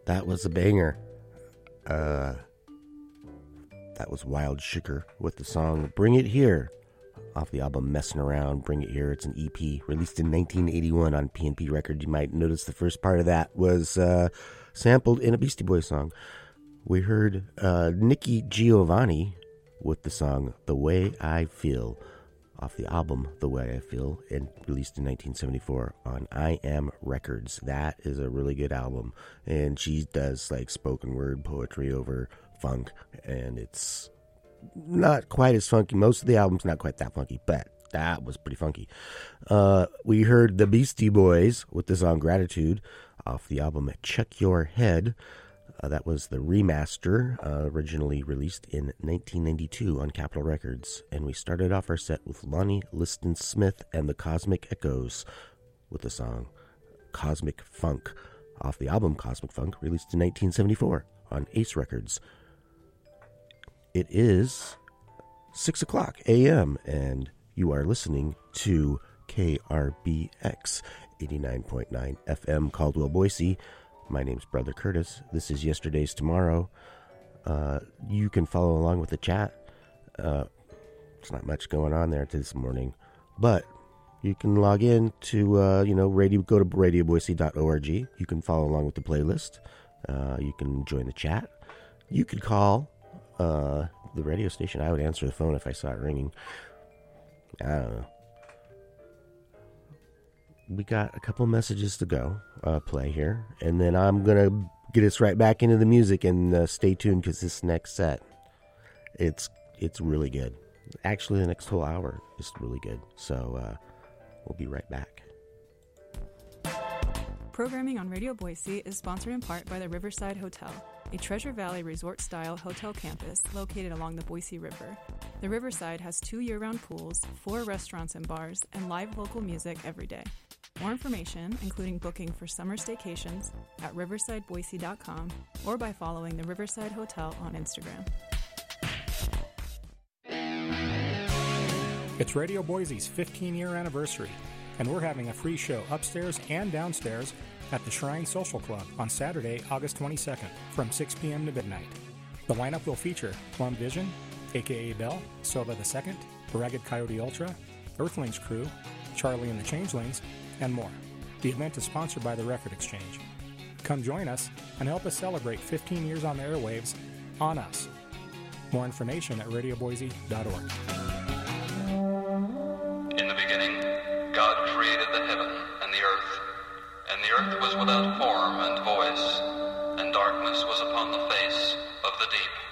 That was a banger. That was Wild Sugar with the song Bring It Here off the album Messin' Around, Bring It Here. It's an EP released in 1981 on P&P Records. You might notice the first part of that was sampled in a Beastie Boys song. We heard Nikki Giovanni with the song The Way I Feel off the album The Way I Feel, and released in 1974 on I Am Records. That is a really good album, and she does like spoken word poetry over funk, and it's not quite as funky. Most of the album's not quite that funky, but that was pretty funky. We heard the Beastie Boys with the song Gratitude off the album Check Your Head. That was the remaster, originally released in 1992 on Capitol Records. And we started off our set with Lonnie Liston Smith and the Cosmic Echoes with the song Cosmic Funk off the album Cosmic Funk, released in 1974 on Ace Records. It is 6 o'clock a.m. and you are listening to KRBX 89.9 FM Caldwell, Boise. My name's Brother Curtis. This is Yesterday's Tomorrow. You can follow along with the chat. There's not much going on there this morning, but you can log in to, go to radioboise.org. You can follow along with the playlist. You can join the chat. You could call the radio station. I would answer the phone if I saw it ringing. I don't know. We got a couple messages to go play here, and then I'm going to get us right back into the music, and stay tuned because this next set, it's really good. Actually, the next whole hour is really good, so we'll be right back. Programming on Radio Boise is sponsored in part by the Riverside Hotel, a Treasure Valley resort-style hotel campus located along the Boise River. The Riverside has 2 year-round pools, 4 restaurants and bars, and live local music every day. More information, including booking for summer staycations, at riversideboise.com or by following the Riverside Hotel on Instagram. It's Radio Boise's 15-year anniversary, and we're having a free show upstairs and downstairs at the Shrine Social Club on Saturday, August 22nd from 6 p.m. to midnight. The lineup will feature Plum Vision, a.k.a. Bell, Silva II, Ragged Coyote Ultra, Earthlings Crew, Charlie and the Changelings, and more. The event is sponsored by the Record Exchange. Come join us and help us celebrate 15 years on the airwaves on us. More information at radioboise.org. In the beginning, God created the heaven and the earth was without form and voice, and darkness was upon the face of the deep.